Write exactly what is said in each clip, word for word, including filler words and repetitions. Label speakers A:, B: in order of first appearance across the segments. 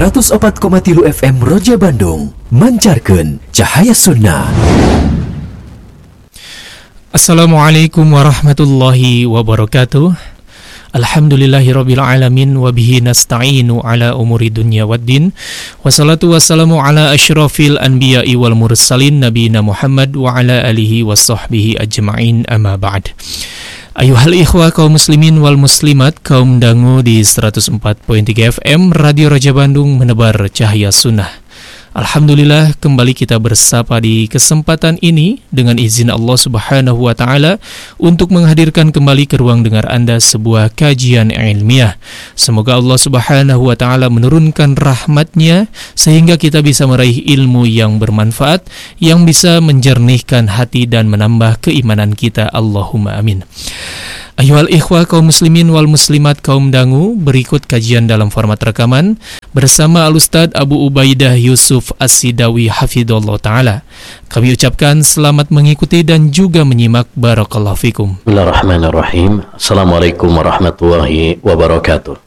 A: seratus empat koma tilu F M Roja Bandung mancarkeun cahaya sunnah.
B: Assalamualaikum warahmatullahi wabarakatuh. Alhamdulillahirabbil alamin wa bihi nasta'inu ala umuri dunya waddin. Wassalatu wassalamu ala asyrafil anbiya'i wal mursalin nabiyina Muhammad wa ala alihi washabbihi ajma'in, amma ba'd. Ayuhal ikhwah kaum muslimin wal muslimat, kaum dangu di seratus empat koma tiga F M Radio Roja Bandung menebar cahaya sunnah. Alhamdulillah, kembali kita bersapa di kesempatan ini dengan izin Allah Subhanahu wa taala untuk menghadirkan kembali ke ruang dengar Anda sebuah kajian ilmiah. Semoga Allah Subhanahu wa taala menurunkan rahmat-Nya sehingga kita bisa meraih ilmu yang bermanfaat, yang bisa menjernihkan hati dan menambah keimanan kita. Allahumma amin. Ayuhal ikhwah kaum muslimin wal muslimat, kaum dangu, berikut kajian dalam format rekaman bersama Al-Ustadz Abu Ubaidah Yusuf As-Sidawi hafidhullah ta'ala. Kami ucapkan selamat mengikuti dan juga menyimak. Barakallahu fikum.
C: Bismillahirrahmanirrahim. Assalamualaikum warahmatullahi wabarakatuh.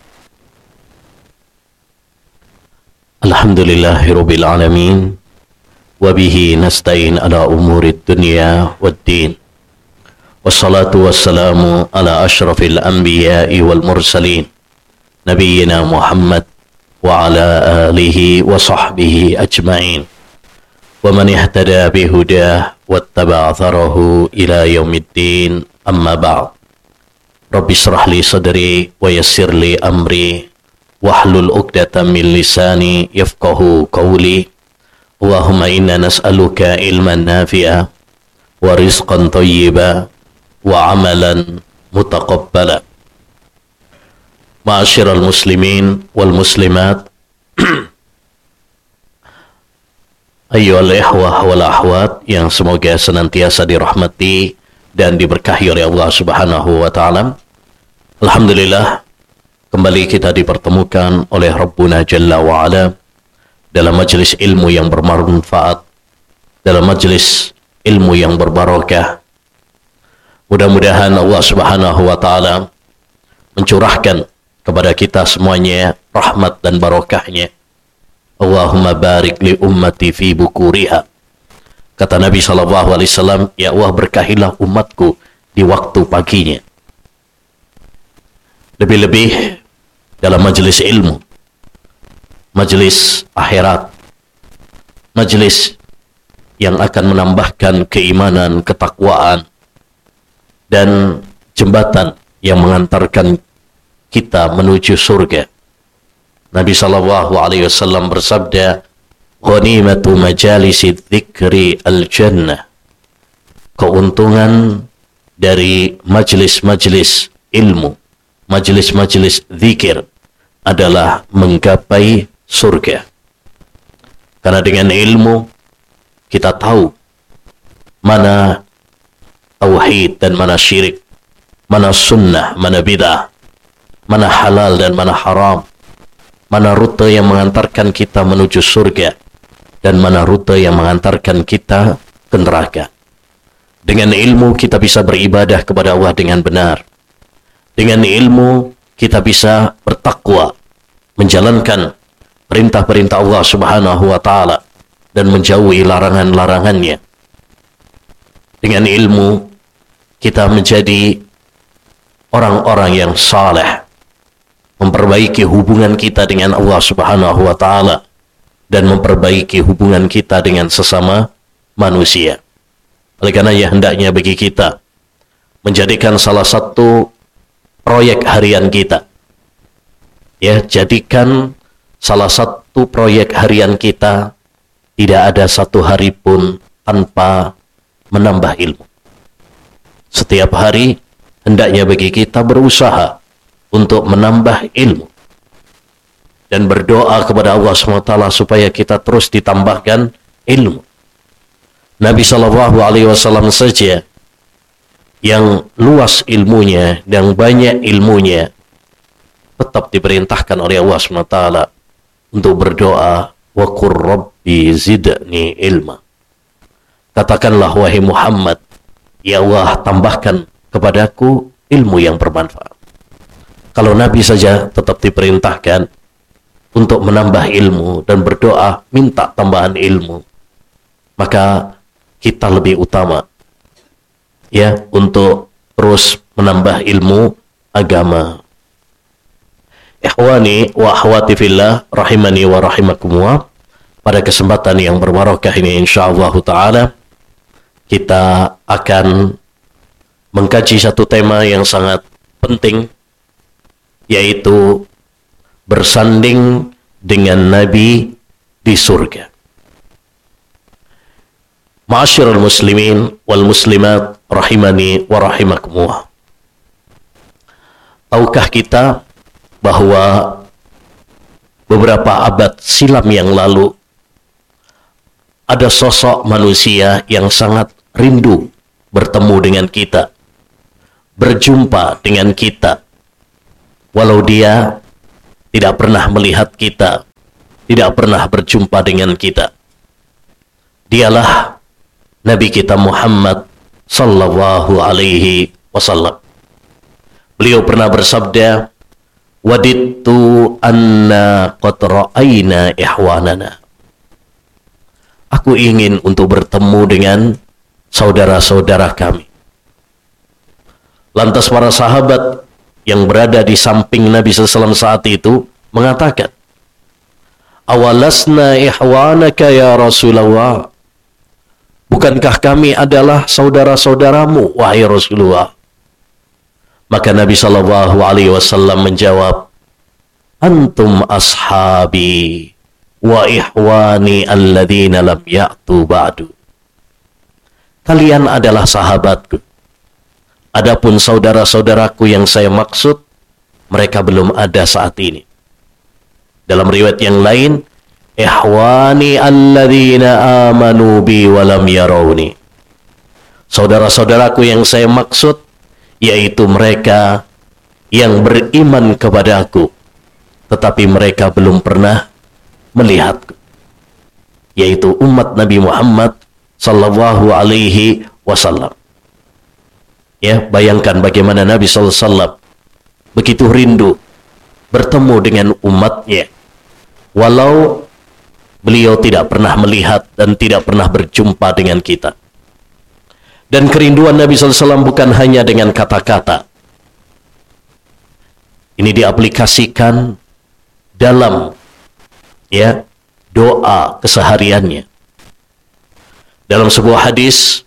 C: Alhamdulillahirabbil alamin wa bihi nasta'in ala umurid dunya waddin. Wassalatu wassalamu ala ashrafil anbiya'i wal mursalin nabiyyina Muhammad wa ala alihi wa sahbihi ajma'in wa man ihtada bihudah wattaba'a atharahu ila yaumiddin, amma ba'd. Rabbi shrah li sadri wa yassir li amri wahlul 'uqdatam min lisani yafqahu qawli. Allahumma inna nas'aluka ilman nafi'a wa rizqan thayyiba wa amalan mutaqabbala. Ma'asyiral muslimin wal muslimat, ayyuhal ikhwah wal akhwat yang semoga senantiasa dirahmati dan diberkahi oleh Allah Subhanahu wa taala. Alhamdulillah, kembali kita dipertemukan oleh Rabbuna Jalla wa Ala dalam majelis ilmu yang bermanfaat, dalam majelis ilmu yang berbarakah. Mudah-mudahan Allah Subhanahu wa taala mencurahkan kepada kita semuanya rahmat dan barokahnya. Allahumma barik li ummati fi bukuriha. Kata Nabi sallallahu alaihi wasallam, ya Allah, berkahilah umatku di waktu paginya. Lebih-lebih dalam majelis ilmu, majelis akhirat, majelis yang akan menambahkan keimanan, ketakwaan, dan jembatan yang mengantarkan kita menuju surga. Nabi sallallahu alaihi wasallam bersabda, "Ghanimatu majalisi dzikri al-jannah." Keuntungan dari majelis-majelis ilmu, majelis-majelis zikir adalah menggapai surga. Karena dengan ilmu kita tahu mana tauhid dan mana syirik, mana sunnah, mana bid'ah, mana halal dan mana haram, mana rute yang mengantarkan kita menuju surga dan mana rute yang mengantarkan kita ke neraka. Dengan ilmu kita bisa beribadah kepada Allah dengan benar. Dengan ilmu kita bisa bertakwa, menjalankan perintah-perintah Allah Subhanahu wa taala dan menjauhi larangan-larangannya. Dengan ilmu kita menjadi orang-orang yang saleh, memperbaiki hubungan kita dengan Allah Subhanahu wa taala dan memperbaiki hubungan kita dengan sesama manusia. Oleh karena ya, hendaknya bagi kita menjadikan salah satu proyek harian kita, ya, jadikan salah satu proyek harian kita tidak ada satu hari pun tanpa menambah ilmu. Setiap hari hendaknya bagi kita berusaha untuk menambah ilmu dan berdoa kepada Allah subhanahu wa taala supaya kita terus ditambahkan ilmu. Nabi shallallahu alaihi wasallam saja yang luas ilmunya dan banyak ilmunya tetap diperintahkan oleh Allah subhanahu wa taala untuk berdoa, wa qur rabbi zidni ilma. Katakanlah wahai Muhammad, ya Allah, tambahkan kepadaku ilmu yang bermanfaat. Kalau Nabi saja tetap diperintahkan, untuk menambah ilmu dan berdoa minta tambahan ilmu, maka kita lebih utama ya untuk terus menambah ilmu agama. Ikhwani wa akhwati fillah rahimani wa rahimakumullah, pada kesempatan yang berbarakah ini insyaallah taala kita akan mengkaji satu tema yang sangat penting, yaitu bersanding dengan Nabi di surga. Ma'asyiral muslimin wal muslimat rahimani wa rahimakumullah. Tahukah kita bahwa beberapa abad silam yang lalu ada sosok manusia yang sangat rindu bertemu dengan kita, berjumpa dengan kita, walau dia tidak pernah melihat kita, tidak pernah berjumpa dengan kita. Dialah Nabi kita Muhammad sallallahu alaihi wasallam. Beliau pernah bersabda, "Wadittu anna qad ra'ayna ihwanana." Aku ingin untuk bertemu dengan saudara-saudara kami. Lantas para sahabat yang berada di samping Nabi sallallahu alaihi wasallam saat itu mengatakan, "Awalasna ihwanaka ya Rasulullah?" Bukankah kami adalah saudara-saudaramu, wahai Rasulullah? Maka Nabi sallallahu alaihi wasallam menjawab, "Antum ashabi wa ihwani alladzina lam ya'tu ba'du." Kalian adalah sahabatku. Adapun saudara-saudaraku yang saya maksud, mereka belum ada saat ini. Dalam riwayat yang lain, ihwani alladzina amanu bi wa lam yarawni. Saudara-saudaraku yang saya maksud, yaitu mereka yang beriman kepadaku, tetapi mereka belum pernah melihatku, yaitu umat Nabi Muhammad sallallahu alaihi wasallam. Ya, bayangkan bagaimana Nabi sallallahu alaihi wasallam begitu rindu bertemu dengan umatnya, walau beliau tidak pernah melihat dan tidak pernah berjumpa dengan kita. Dan kerinduan Nabi sallallahu alaihi wasallam bukan hanya dengan kata-kata. Ini diaplikasikan dalam ya doa kesehariannya. Dalam sebuah hadis,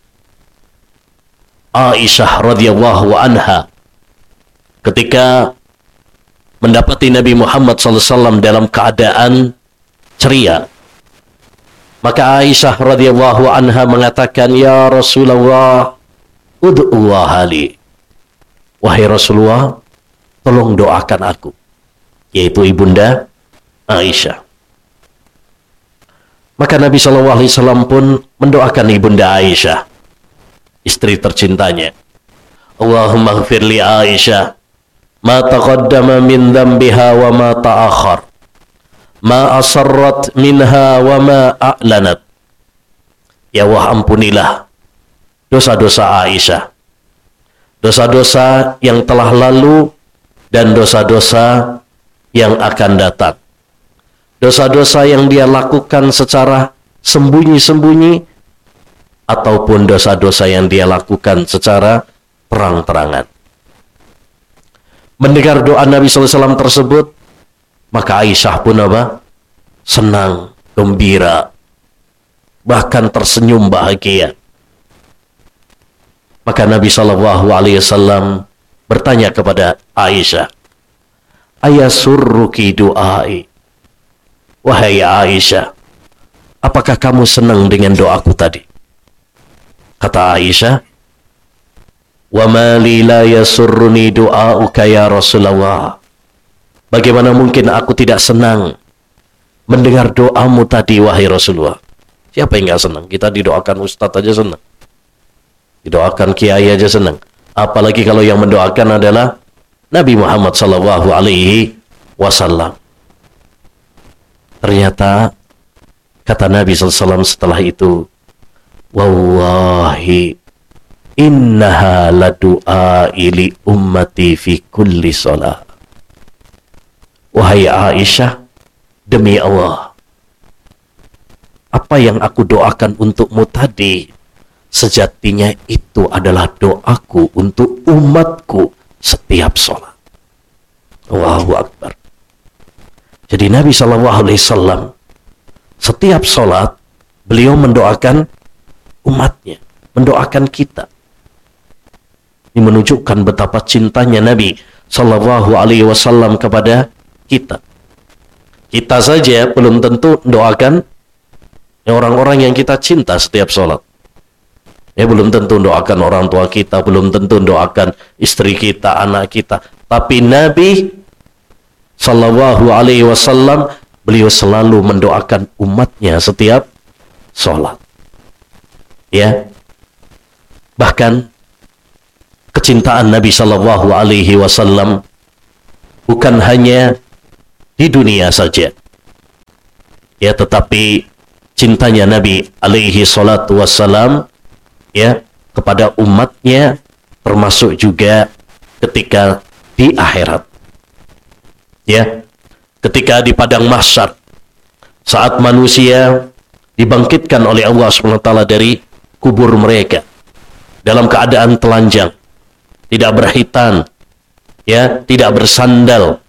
C: Aisyah radhiyallahu anha ketika mendapati Nabi Muhammad sallallahu alaihi wasallam dalam keadaan ceria, maka Aisyah radhiyallahu anha mengatakan, "Ya Rasulullah, ud'ullaha li." Wahai Rasulullah, tolong doakan aku, yaitu ibunda Aisyah. Maka Nabi shallallahu alaihi wasallam pun mendoakan ibunda Aisyah, istri tercintanya. Allahumma ighfir li Aisyah ma taqaddama min dhanbiha wa ma ta'akhkhar, ma asarrat minha wa ma a'lanat. Ya Allah, ampunilah dosa-dosa Aisyah, dosa-dosa yang telah lalu dan dosa-dosa yang akan datang, dosa-dosa yang dia lakukan secara sembunyi-sembunyi ataupun dosa-dosa yang dia lakukan secara terang-terangan. Mendengar doa Nabi shallallahu alaihi wasallam tersebut, maka Aisyah pun apa? Senang, gembira, bahkan tersenyum bahagia. Maka Nabi shallallahu alaihi wasallam bertanya kepada Aisyah, "Ayasurruki du'ai?" Wahai Aisyah, apakah kamu senang dengan doaku tadi? Kata Aisyah, "Wa ma li la yasurruni du'auka ya Rasulullah." Bagaimana mungkin aku tidak senang mendengar doamu tadi, wahai Rasulullah? Siapa yang gak senang? Kita didoakan ustadz aja senang, didoakan kiai aja senang. Apalagi kalau yang mendoakan adalah Nabi Muhammad sallallahu alaihi wasallam. Ternyata kata Nabi sallallahu alaihi wasallam setelah itu, "Wallahi innaha ladu'a ili ummati fi kulli shalah." Wahai Aisyah, demi Allah, apa yang aku doakan untukmu tadi, sejatinya itu adalah doaku untuk umatku setiap sholat. Allahu Akbar. Jadi Nabi shallallahu alaihi wasallam setiap sholat beliau mendoakan umatnya, mendoakan kita. Ini menunjukkan betapa cintanya Nabi shallallahu alaihi wasallam kepada kita. Kita saja belum tentu doakan orang-orang yang kita cinta setiap sholat. Ya, belum tentu doakan orang tua kita, belum tentu doakan istri kita, anak kita. Tapi Nabi Sallallahu Alaihi Wasallam beliau selalu mendoakan umatnya setiap sholat. Ya, bahkan kecintaan Nabi Sallallahu Alaihi Wasallam bukan hanya di dunia saja. Ya, tetapi cintanya Nabi Alaihi Salatu Wasallam ya kepada umatnya termasuk juga ketika di akhirat. Ya, ketika di padang mahsyar, saat manusia dibangkitkan oleh Allah subhanahu wa taala dari kubur mereka dalam keadaan telanjang, tidak berhitan, ya, tidak bersandal.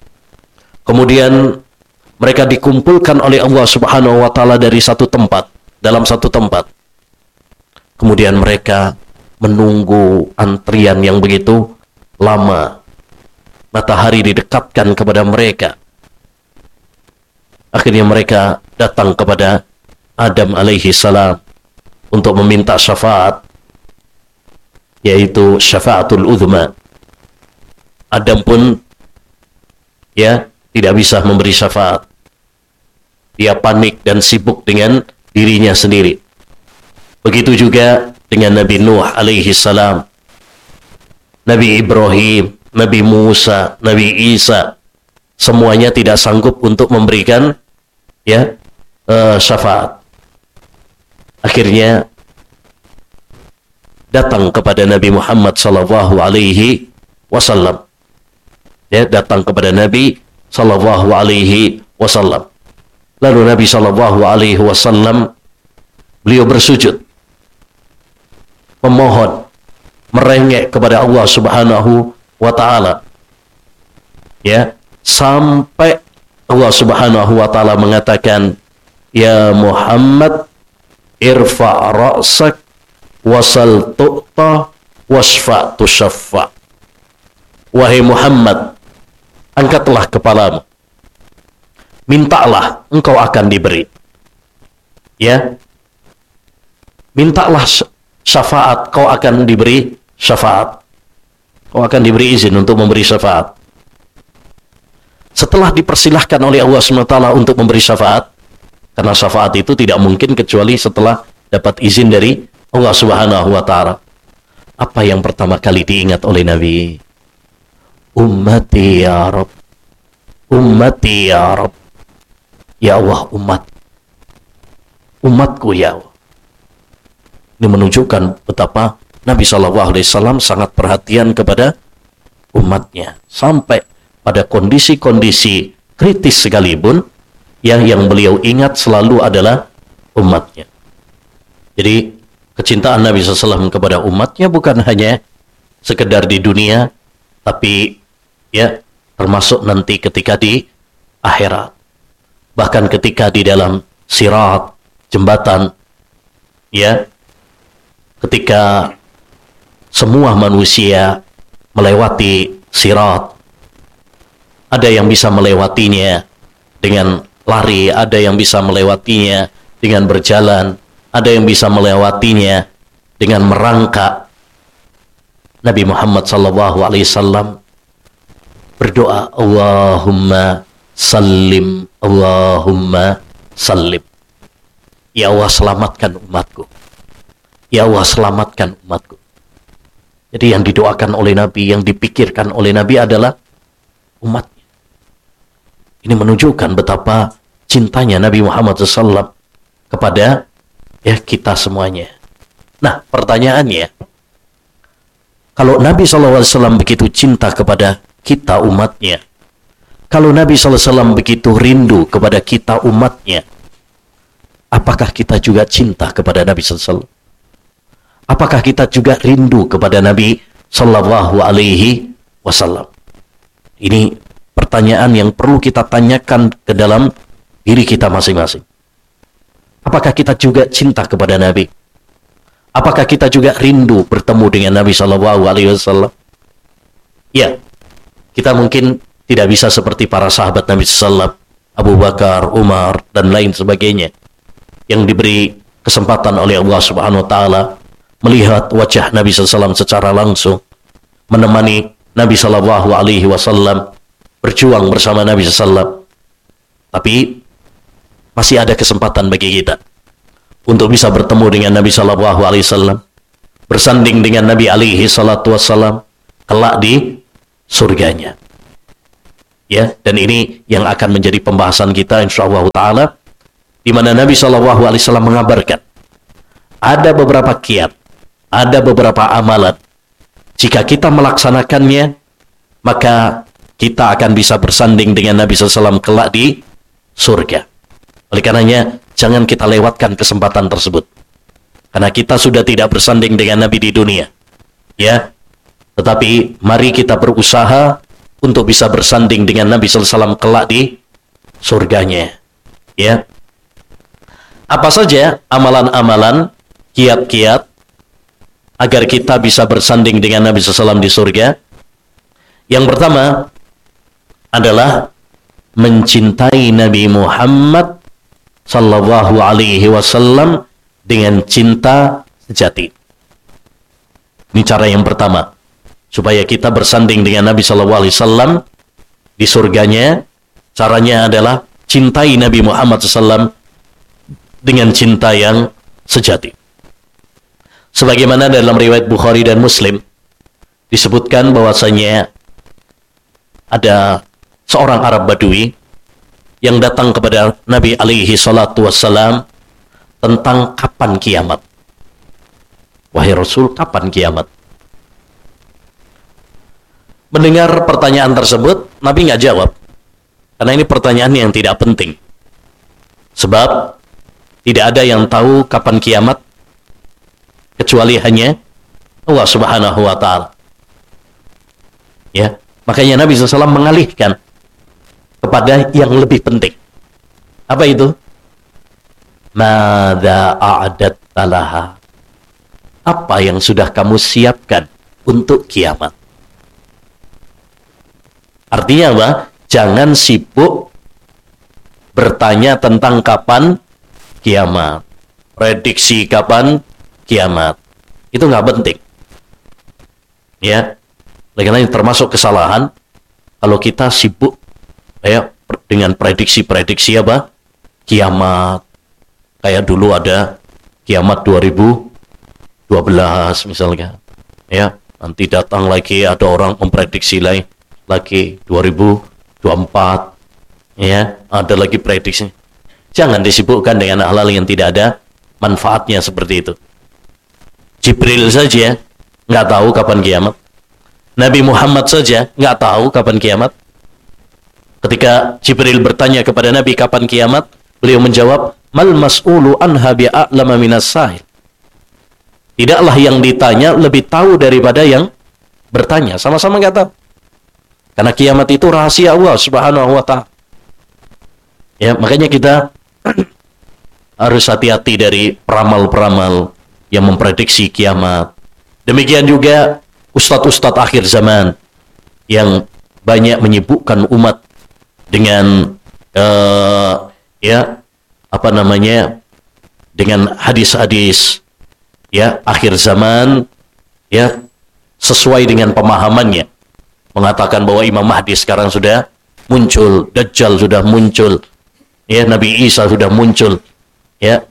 C: Kemudian mereka dikumpulkan oleh Allah subhanahu wa taala dari satu tempat, dalam satu tempat. Kemudian mereka menunggu antrian yang begitu lama. Matahari didekatkan kepada mereka. Akhirnya mereka datang kepada Adam alaihi salam untuk meminta syafaat, yaitu syafaatul uzma. Adam pun ya tidak bisa memberi syafaat. Dia panik dan sibuk dengan dirinya sendiri. Begitu juga dengan Nabi Nuh alaihi salam, Nabi Ibrahim, Nabi Musa, Nabi Isa, semuanya tidak sanggup untuk memberikan ya uh, syafaat. Akhirnya datang kepada Nabi Muhammad sallallahu alaihi wasallam. Ya, datang kepada Nabi sallallahu alaihi wasallam. Lalu Nabi sallallahu alaihi wasallam beliau bersujud, memohon, merengek kepada Allah Subhanahu wa taala. Ya, sampai Allah Subhanahu wa taala mengatakan, "Ya Muhammad, irfa' ra'sak wasal tu'ta wasfa' tushaffa." Wahai Muhammad, angkatlah kepalamu, mintalah, engkau akan diberi. Ya, mintalah syafaat, kau akan diberi syafaat. Kau akan diberi izin untuk memberi syafaat. Setelah dipersilahkan oleh Allah subhanahu wa taala untuk memberi syafaat, karena syafaat itu tidak mungkin kecuali setelah dapat izin dari Allah subhanahu wa taala. Apa yang pertama kali diingat oleh Nabi? Ummati ya Rabb. Ummati ya Rabb. Ya Allah, umat. Umatku ya Allah. Ini menunjukkan betapa Nabi shallallahu alaihi wasallam sangat perhatian kepada umatnya. Sampai pada kondisi-kondisi kritis sekalipun, yang yang beliau ingat selalu adalah umatnya. Jadi kecintaan Nabi shallallahu alaihi wasallam kepada umatnya bukan hanya sekedar di dunia, tapi ya termasuk nanti ketika di akhirat. Bahkan ketika di dalam sirat, jembatan, ya, ketika semua manusia melewati sirat, ada yang bisa melewatinya dengan lari, ada yang bisa melewatinya dengan berjalan, ada yang bisa melewatinya dengan merangkak. Nabi Muhammad sallallahu alaihi wasallam berdoa, Allahumma sallim, Allahumma sallim. Ya Allah, selamatkan umatku. Ya Allah, selamatkan umatku. Jadi yang didoakan oleh Nabi, yang dipikirkan oleh Nabi adalah umatnya. Ini menunjukkan betapa cintanya Nabi Muhammad shallallahu alaihi wasallam kepada ya kita semuanya. Nah, pertanyaannya, kalau Nabi shallallahu alaihi wasallam begitu cinta kepada kita umatnya, kalau Nabi sallallahu alaihi wasallam begitu rindu kepada kita umatnya, apakah kita juga cinta kepada Nabi sallallahu alaihi wasallam? Apakah kita juga rindu kepada Nabi sallallahu alaihi wasallam? Ini pertanyaan yang perlu kita tanyakan ke dalam diri kita masing-masing. Apakah kita juga cinta kepada Nabi? Apakah kita juga rindu bertemu dengan Nabi sallallahu alaihi wasallam? Ya, kita mungkin tidak bisa seperti para sahabat Nabi sallallahu alaihi wasallam, Abu Bakar, Umar, dan lain sebagainya, yang diberi kesempatan oleh Allah Subhanahu wa taala melihat wajah Nabi sallallahu alaihi wasallam secara langsung, menemani Nabi sallallahu alaihi wasallam, berjuang bersama Nabi sallallahu alaihi wasallam. Tapi masih ada kesempatan bagi kita untuk bisa bertemu dengan Nabi sallallahu alaihi wasallam, bersanding dengan Nabi alaihi salatu wasallam kelak di surganya. Ya, dan ini yang akan menjadi pembahasan kita insyaallah taala, di mana Nabi sallallahu alaihi wasallam mengabarkan ada beberapa kiat, ada beberapa amalan, jika kita melaksanakannya maka kita akan bisa bersanding dengan Nabi sallallahu alaihi wasallam kelak di surga. Oleh karenanya jangan kita lewatkan kesempatan tersebut, karena kita sudah tidak bersanding dengan Nabi di dunia, ya. Tetapi mari kita berusaha untuk bisa bersanding dengan Nabi sallallahu alaihi wasallam kelak di surganya, ya. Apa saja amalan-amalan, kiat-kiat agar kita bisa bersanding dengan Nabi sallallahu alaihi wasallam di surga? Yang pertama adalah mencintai Nabi Muhammad sallallahu alaihi wasallam dengan cinta sejati. Ini cara yang pertama supaya kita bersanding dengan Nabi sallallahu alaihi wasallam di surganya. Caranya adalah cintai Nabi Muhammad sallallahu alaihi wasallam dengan cinta yang sejati. Sebagaimana dalam riwayat Bukhari dan Muslim disebutkan bahwasanya ada seorang Arab Badui yang datang kepada Nabi alaihi salatu wassalam tentang kapan kiamat. Wahai Rasul, kapan kiamat? Mendengar pertanyaan tersebut, Nabi nggak jawab, karena ini pertanyaan yang tidak penting. Sebab tidak ada yang tahu kapan kiamat kecuali hanya Allah Subhanahu wa taala. Ya, makanya Nabi sallallahu alaihi wasallam mengalihkan kepada yang lebih penting. Apa itu? Madza a'adatta laha? Apa yang sudah kamu siapkan untuk kiamat? Artinya apa? Jangan sibuk bertanya tentang kapan kiamat, prediksi kapan kiamat. Itu nggak penting. Ya, karena ini termasuk kesalahan kalau kita sibuk ya dengan prediksi-prediksi apa? Kiamat. Kayak dulu ada kiamat dua ribu dua belas misalnya. Ya, nanti datang lagi ada orang memprediksi lain lagi dua ribu dua puluh empat, ya, ada lagi prediksi. Jangan disibukkan dengan hal-hal yang tidak ada manfaatnya seperti itu. Jibril saja nggak tahu kapan kiamat. Nabi Muhammad saja nggak tahu kapan kiamat. Ketika Jibril bertanya kepada Nabi kapan kiamat, beliau menjawab, mal mas'ulu anha bi'a'lama minas sa'il. Tidaklah yang ditanya lebih tahu daripada yang bertanya. Sama-sama nggak tahu. Karena kiamat itu rahasia Allah Subhanahu wa ta'ala. Ya, makanya kita harus hati-hati dari peramal-peramal yang memprediksi kiamat. Demikian juga ustadz-ustadz akhir zaman yang banyak menyibukkan umat dengan uh, ya apa namanya dengan hadis-hadis ya akhir zaman, ya sesuai dengan pemahamannya, mengatakan bahwa Imam Mahdi sekarang sudah muncul, Dajjal sudah muncul, ya Nabi Isa sudah muncul, ya,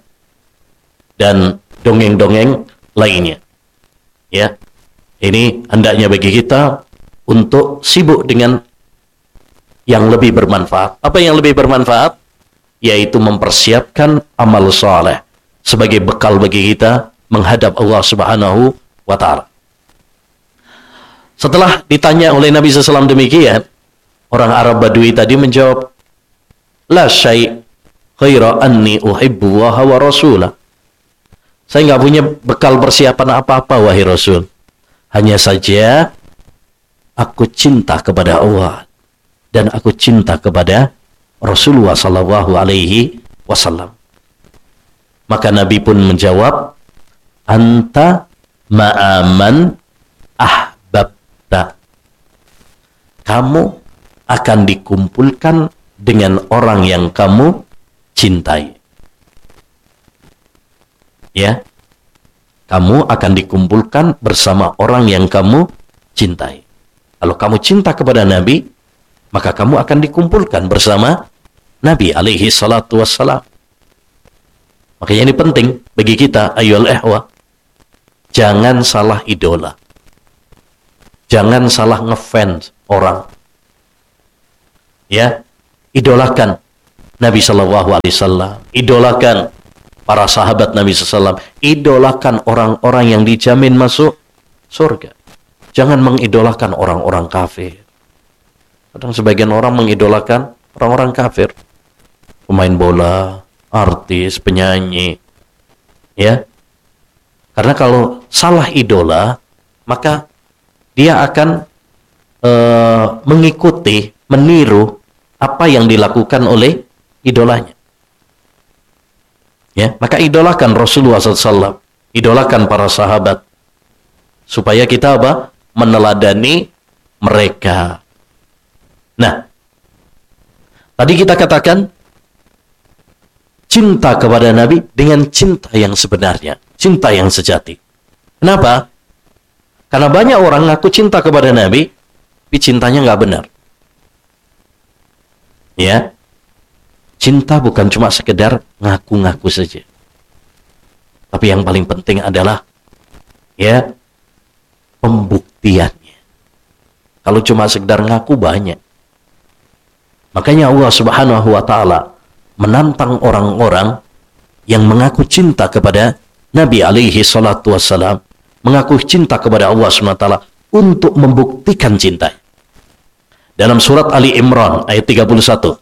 C: dan dongeng-dongeng lainnya. Ya, ini hendaknya bagi kita untuk sibuk dengan yang lebih bermanfaat. Apa yang lebih bermanfaat? Yaitu mempersiapkan amal saleh sebagai bekal bagi kita menghadap Allah Subhanahu wa ta'ala. Setelah ditanya oleh Nabi sallallahu alaihi wasallam demikian, Orang Arab Badui tadi menjawab, la syai' khaira anni uhibbu wa wa rasulah. Saya nggak punya bekal persiapan apa-apa, wahai Rasul. Hanya saja aku cinta kepada Allah dan aku cinta kepada Rasulullah sallallahu alaihi wasallam. Maka Nabi pun menjawab, anta ma'aman ahbabta. Kamu akan dikumpulkan dengan orang yang kamu cintai. Ya. Kamu akan dikumpulkan bersama orang yang kamu cintai. Kalau kamu cinta kepada Nabi, maka kamu akan dikumpulkan bersama Nabi alaihi salatu wassalam. Makanya ini penting bagi kita, ayyuhal ihwa. Jangan salah idola. Jangan salah ngefans orang. Ya, idolakan Nabi sallallahu alaihi wasallam, idolakan para sahabat Nabi sallallahu alaihi wasallam, idolakan orang-orang yang dijamin masuk surga. Jangan mengidolakan orang-orang kafir. Kadang sebagian orang mengidolakan orang-orang kafir, pemain bola, artis, penyanyi, ya. Karena kalau salah idola, maka dia akan uh, mengikuti, meniru apa yang dilakukan oleh idolanya. Ya, maka idolakan Rasulullah sallallahu alaihi wasallam, idolakan para sahabat, supaya kita apa? Meneladani mereka. Nah, tadi kita katakan cinta kepada Nabi dengan cinta yang sebenarnya, cinta yang sejati. Kenapa? Karena banyak orang ngaku cinta kepada Nabi, tapi cintanya nggak benar. Ya, cinta bukan cuma sekedar ngaku-ngaku saja, tapi yang paling penting adalah ya pembuktiannya. Kalau cuma sekedar ngaku banyak. Makanya Allah Subhanahu wa taala menantang orang-orang yang mengaku cinta kepada Nabi alaihi salatu wassalam, mengaku cinta kepada Allah Subhanahu wa taala untuk membuktikan cinta. Dalam surat Ali Imran ayat tiga puluh satu.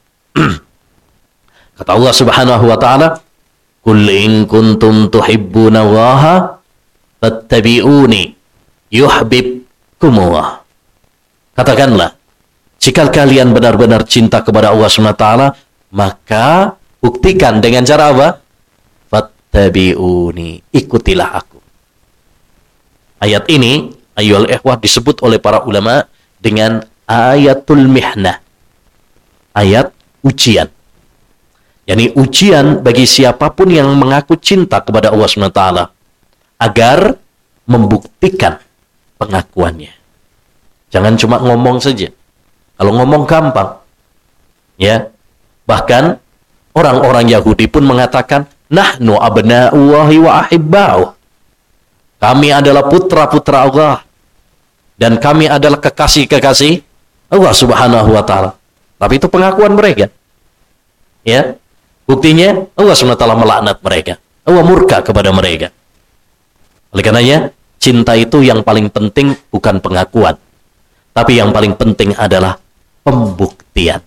C: Kata Allah Subhanahu wa taala, "Qul in kuntum tuhibbunallaha fattabi'uni yuhibbukumullah." Katakanlah, jika kalian benar-benar cinta kepada Allah Subhanahu wa taala, maka buktikan dengan cara apa? Fattabi'uni, ikutilah aku. Ayat ini, ayyuhal ikhwah, disebut oleh para ulama dengan ayatul mihnah, ayat ujian. Yani ujian bagi siapapun yang mengaku cinta kepada Allah subhanahu wa taala agar membuktikan pengakuannya. Jangan cuma ngomong saja. Kalau ngomong gampang, ya. Bahkan orang-orang Yahudi pun mengatakan, nahnu abna'ullahi wa ahibba'uh. Kami adalah putra-putra Allah dan kami adalah kekasih-kekasih Allah Subhanahu wa taala. Tapi itu pengakuan mereka. Ya. Buktinya Allah subhanahu wa taala melaknat mereka. Allah murka kepada mereka. Oleh karenanya, cinta itu yang paling penting bukan pengakuan, tapi yang paling penting adalah pembuktian.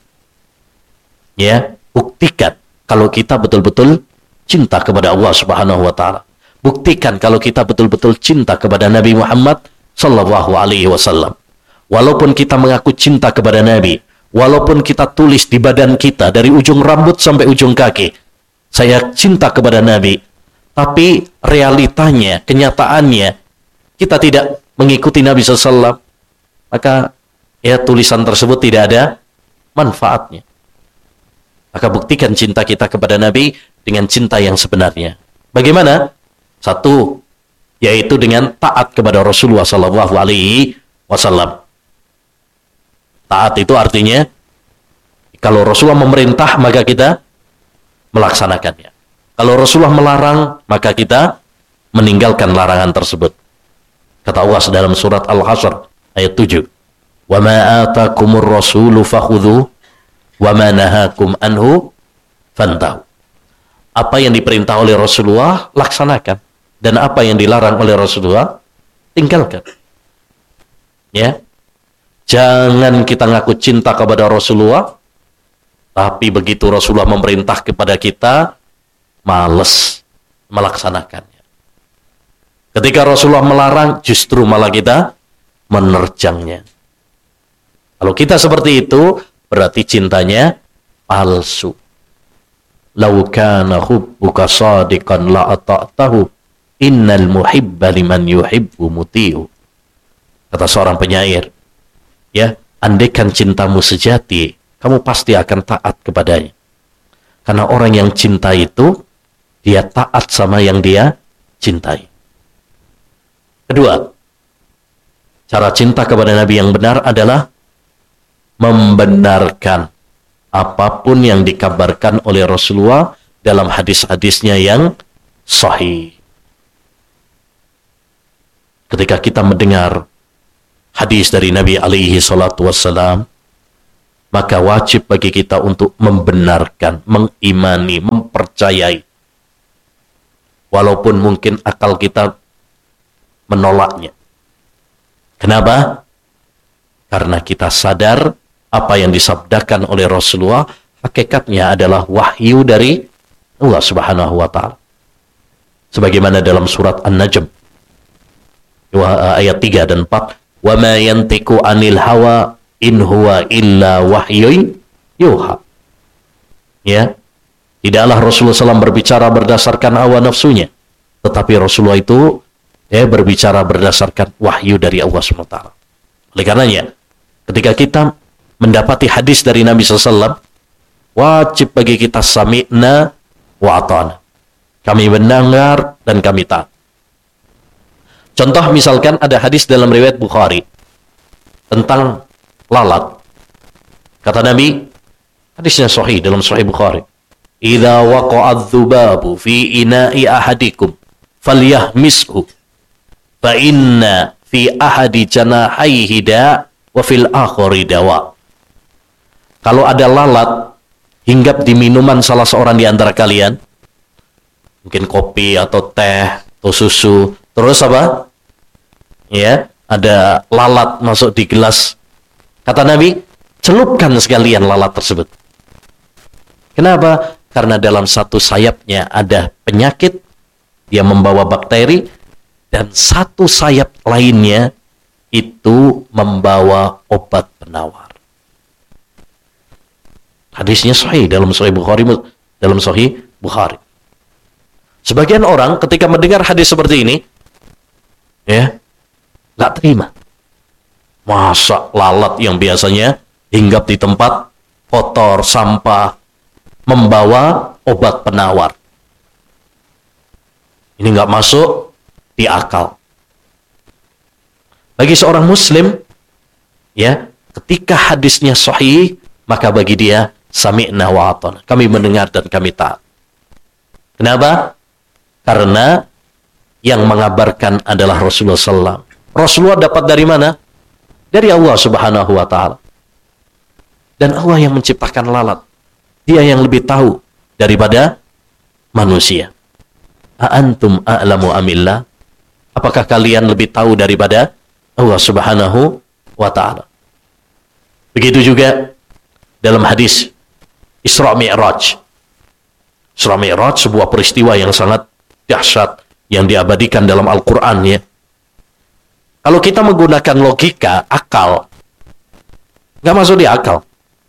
C: Ya, buktikan kalau kita betul-betul cinta kepada Allah Subhanahu wa taala. Buktikan kalau kita betul-betul cinta kepada Nabi Muhammad sallallahu alaihi wasallam. Walaupun kita mengaku cinta kepada Nabi, walaupun kita tulis di badan kita dari ujung rambut sampai ujung kaki, saya cinta kepada Nabi, tapi realitanya, kenyataannya kita tidak mengikuti Nabi sallallahu alaihi wasallam, maka ya tulisan tersebut tidak ada manfaatnya. Maka buktikan cinta kita kepada Nabi dengan cinta yang sebenarnya. Bagaimana? Satu, yaitu dengan taat kepada Rasulullah sallallahu alaihi wasallam. Taat itu artinya kalau Rasulullah memerintah maka kita melaksanakannya. Kalau Rasulullah melarang maka kita meninggalkan larangan tersebut. Kata Allah dalam surat Al-Hasr ayat tujuh. "Wa ma atakumur rasulu fakhudhu wa ma nahakum anhu fantahu." Apa yang diperintah oleh Rasulullah laksanakan, dan apa yang dilarang oleh Rasulullah tinggalkan. Ya. Jangan kita ngaku cinta kepada Rasulullah, tapi begitu Rasulullah memerintah kepada kita, males melaksanakannya. Ketika Rasulullah melarang, justru malah kita menerjangnya. Kalau kita seperti itu, berarti cintanya palsu. Lau kana hubbuka shadiqan la ata'tahu, innal muhibba liman yuhibbu muti'u. Kata seorang penyair, ya, andaikan cintamu sejati, kamu pasti akan taat kepadanya. Karena orang yang cinta itu, dia taat sama yang dia cintai. Kedua, cara cinta kepada Nabi yang benar adalah membenarkan apapun yang dikabarkan oleh Rasulullah dalam hadis-hadisnya yang sahih. Ketika kita mendengar hadis dari Nabi alaihi salatu wassalam, maka wajib bagi kita untuk membenarkan, mengimani, mempercayai. Walaupun mungkin akal kita menolaknya. Kenapa? Karena kita sadar apa yang disabdakan oleh Rasulullah hakikatnya adalah wahyu dari Allah Subhanahu wa taala. Sebagaimana dalam surat An-Najm ayat tiga dan empat, "Wa ma yantiqu 'anil hawa in huwa illa wahyun yuha." Ya. Tidaklah Rasulullah shallallahu alaihi wasallam berbicara berdasarkan hawa nafsunya, tetapi Rasulullah itu ya berbicara berdasarkan wahyu dari Allah subhanahu wa taala. Oleh karenanya, ketika kita mendapati hadis dari Nabi shallallahu alaihi wasallam, wajib bagi kita sami'na wa ata'na. Kami mendengar dan kami taat. Contoh misalkan ada hadis dalam riwayat Bukhari tentang lalat. Kata Nabi, hadisnya sahih dalam Sahih Bukhari, "Idza waqa'a adz-dzubabu fi ina'i ahadikum falyahmishu fa inna fi ahadi janahaihi da' wa fil akhari dawa." Kalau ada lalat hinggap di minuman salah seorang di antara kalian, mungkin kopi atau teh atau susu, terus apa? Ya, ada lalat masuk di gelas. Kata Nabi, celupkan sekalian lalat tersebut. Kenapa? Karena dalam satu sayapnya ada penyakit, dia membawa bakteri, dan satu sayap lainnya itu membawa obat penawar. Hadisnya sahih dalam Sahih Bukhari, dalam Sahih Bukhari. Sebagian orang ketika mendengar hadis seperti ini, ya, nggak terima. Masa lalat yang biasanya hinggap di tempat kotor, sampah, membawa obat penawar. Ini nggak masuk di akal. Bagi seorang muslim, ya, ketika hadisnya sahih, maka bagi dia sami'na wa ata'na. Kami mendengar dan kami taat. Kenapa? Karena yang mengabarkan adalah Rasulullah sallallahu alaihi wasallam. Rasulullah dapat dari mana? Dari Allah Subhanahu wa taala. Dan Allah yang menciptakan lalat. Dia yang lebih tahu daripada manusia. A antum a'lamu amillah? Apakah kalian lebih tahu daripada Allah Subhanahu wa taala? Begitu juga dalam hadis Isra Mi'raj. Isra Mi'raj sebuah peristiwa yang sangat dahsyat yang diabadikan dalam Al-Qur'an, ya. Kalau kita menggunakan logika, akal, nggak masuk di akal.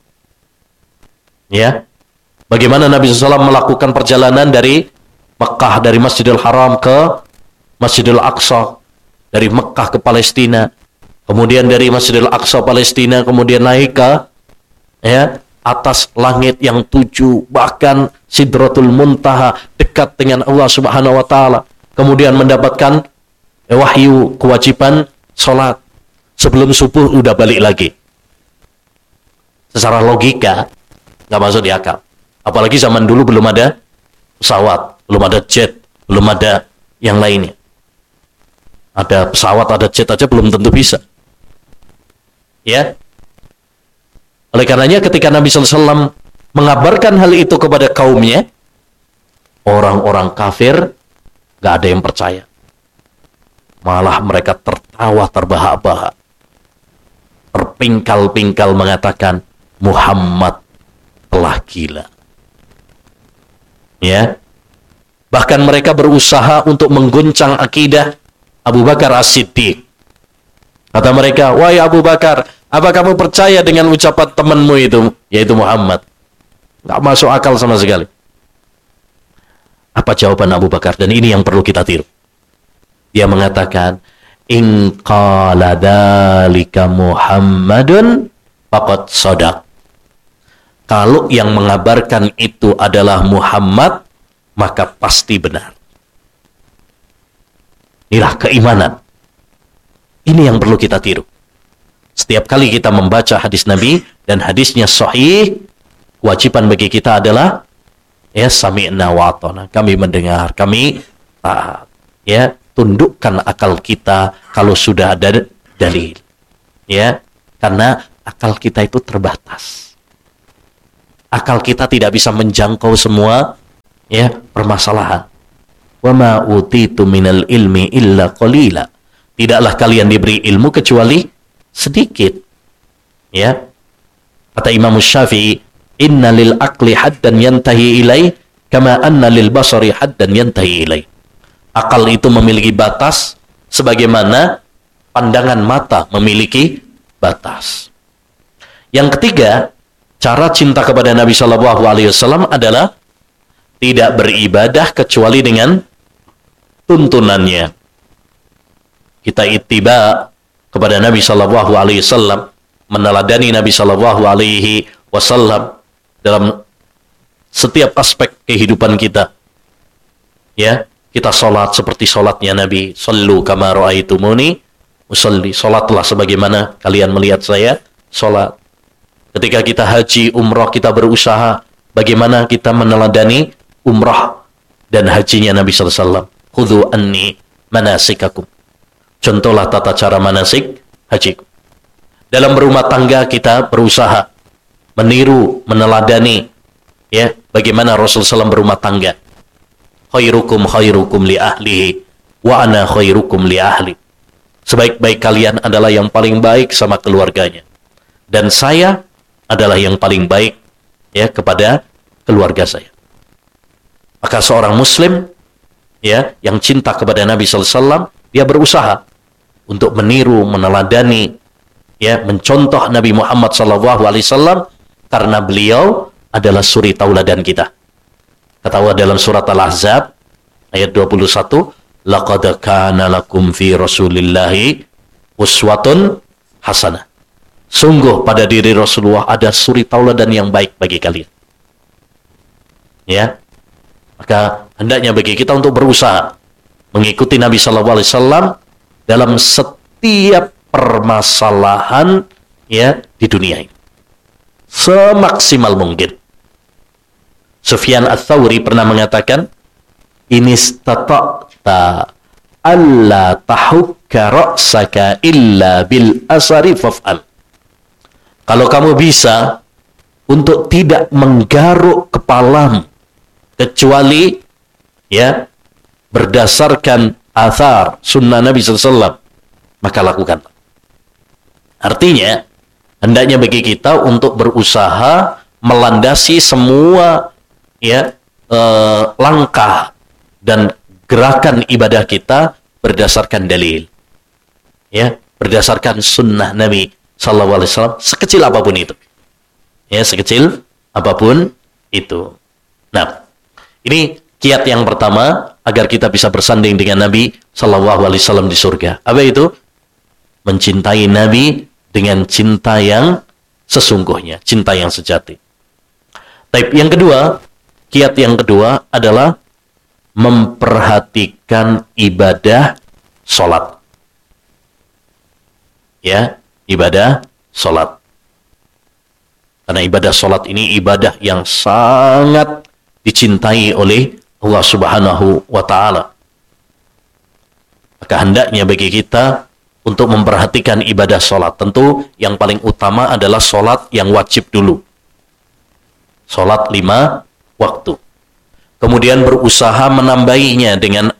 C: Ya. Bagaimana Nabi shallallahu alaihi wasallam melakukan perjalanan dari Mekah, dari Masjidil Haram ke Masjidil Aqsa, dari Mekah ke Palestina, kemudian dari Masjidil Aqsa Palestina, kemudian naik ke ya, atas langit yang tujuh, bahkan Sidratul Muntaha, dekat dengan Allah Subhanahu wa taala, kemudian mendapatkan eh, wahyu kewajiban sholat, sebelum subuh udah balik lagi. Secara logika nggak masuk di akal. Apalagi zaman dulu belum ada pesawat, belum ada jet, belum ada yang lainnya. Ada pesawat, ada jet aja belum tentu bisa. Ya. Oleh karenanya ketika Nabi shallallahu alaihi wasallam mengabarkan hal itu kepada kaumnya, orang-orang kafir gak ada yang percaya. Malah mereka tertawa terbahak-bahak, berpingkal-pingkal mengatakan Muhammad telah gila. Ya. Bahkan mereka berusaha untuk mengguncang akidah Abu Bakar As-Siddiq. Kata mereka, "Wahai Abu Bakar, apa kamu percaya dengan ucapan temanmu itu, yaitu Muhammad?" Nggak masuk akal sama sekali. Apa jawaban Abu Bakar? Dan ini yang perlu kita tiru. Dia mengatakan, "In qala dzalika Muhammadun faqad shadaq." Kalau yang mengabarkan itu adalah Muhammad, maka pasti benar. Inilah keimanan. Ini yang perlu kita tiru. Setiap kali kita membaca hadis Nabi dan hadisnya sahih, kewajiban bagi kita adalah ya sami'na wa ata'na. Kami mendengar, kami taat. Ya, tundukkan akal kita kalau sudah ada dalil. Ya, karena akal kita itu terbatas. Akal kita tidak bisa menjangkau semua ya permasalahan. Wa ma utitu minal ilmi illa qalila. Tidaklah kalian diberi ilmu kecuali sedikit. Ya. Kata Imam Syafi'i, "Inna lil aqli haddan yantahi ilai kama anna lil basari haddan yantahi ilai." Akal itu memiliki batas sebagaimana pandangan mata memiliki batas. Yang ketiga, cara cinta kepada Nabi Shallallahu Alaihi Wasallam adalah tidak beribadah kecuali dengan tuntunannya. Kita ittiba kepada Nabi Shallallahu Alaihi Wasallam, meneladani Nabi Shallallahu Alaihi Wasallam dalam setiap aspek kehidupan kita. Ya, kita sholat seperti sholatnya Nabi. Sallu kama ra'aitumuni usalli. Sholatlah sebagaimana kalian melihat saya sholat. Ketika kita haji, umrah, kita berusaha bagaimana kita meneladani umrah dan hajinya Nabi Sallallahu Alaihi Wasallam. Khudhu anni manasikakum. Contohlah tata cara manasik hajiku. Dalam berumah tangga kita berusaha meniru, meneladani ya bagaimana Rasulullah shallallahu alaihi wasallam berumah tangga. Khairukum khairukum li ahlihi wa ana khairukum li ahli. Sebaik-baik kalian adalah yang paling baik sama keluarganya. Dan saya adalah yang paling baik ya kepada keluarga saya. Maka seorang muslim ya yang cinta kepada Nabi sallallahu alaihi wasallam, dia berusaha untuk meniru, meneladani ya, mencontoh Nabi Muhammad sallallahu alaihi wasallam karena beliau adalah suri tauladan kita. Kata Allah dalam surat Al-Ahzab ayat dua puluh satu, "Laqad kana lakum fi Rasulillahi uswatun hasanah." Sungguh pada diri Rasulullah ada suri tauladan yang baik bagi kalian. Ya. Maka hendaknya bagi kita untuk berusaha mengikuti Nabi sallallahu alaihi wasallam dalam setiap permasalahan ya di dunia ini. Semaksimal mungkin. Sufyan Ats-Tsauri pernah mengatakan, "Inistata'ta alla tahukka ra'saka illa bil asari faf'al." Kalau kamu bisa untuk tidak menggaruk kepalamu kecuali ya berdasarkan athar sunnah Nabi sallallahu alaihi wasallam, maka lakukan. Artinya hendaknya bagi kita untuk berusaha melandasi semua ya eh, langkah dan gerakan ibadah kita berdasarkan dalil, ya berdasarkan sunnah Nabi sallallahu alaihi wasallam, sekecil apapun itu, ya sekecil apapun itu. Nah, ini kiat yang pertama agar kita bisa bersanding dengan Nabi sallallahu alaihi wasallam di surga. Apa itu? Mencintai Nabi dengan cinta yang sesungguhnya, cinta yang sejati. Tapi yang kedua, kiat yang kedua adalah memperhatikan ibadah sholat. Ya, ibadah sholat. Karena ibadah sholat ini ibadah yang sangat dicintai oleh Allah Subhanahu wa Ta'ala. Maka hendaknya bagi kita untuk memperhatikan ibadah sholat. Tentu yang paling utama adalah sholat yang wajib dulu. Sholat lima waktu. Kemudian berusaha menambahinya dengan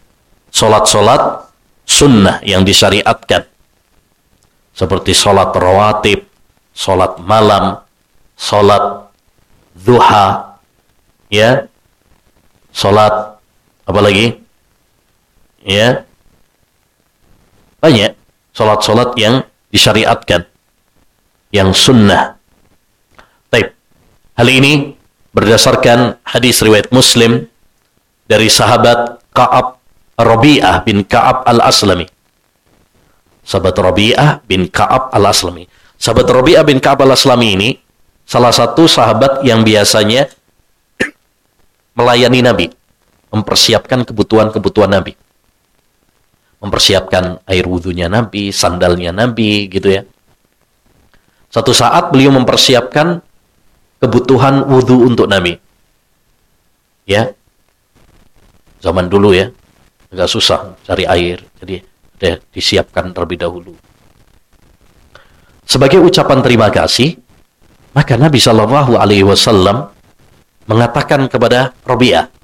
C: sholat-sholat sunnah yang disyariatkan. Seperti sholat rawatib, salat malam, salat duha, ya, salat apa lagi? Ya, banyak salat-salat yang disyariatkan, yang sunnah. Baik, hal ini berdasarkan hadis riwayat Muslim dari sahabat Ka'ab Rabi'ah bin Ka'ab al-Aslami. Sahabat Rabi'ah bin Ka'ab al-Aslami. Sahabat Rabi'ah bin Ka'ab al-Aslami ini salah satu sahabat yang biasanya melayani Nabi, mempersiapkan kebutuhan-kebutuhan Nabi. Mempersiapkan air wudhunya Nabi, sandalnya Nabi, gitu ya. Satu saat beliau mempersiapkan kebutuhan wudhu untuk Nabi. Ya, zaman dulu ya, agak susah cari air, jadi udah disiapkan terlebih dahulu. Sebagai ucapan terima kasih, maka Nabi Shallallahu Alaihi Wasallam mengatakan kepada Rabi'ah,